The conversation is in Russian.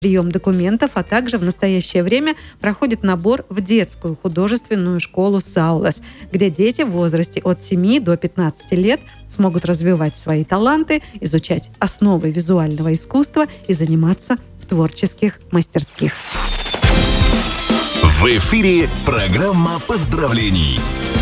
прием документов, а также в настоящее время проходит набор в детскую художественную школу «Саулас», где дети в возрасте от 7 до 15 лет смогут развивать свои таланты, изучать основы визуального искусства и заниматься в творческих мастерских. В эфире программа поздравлений.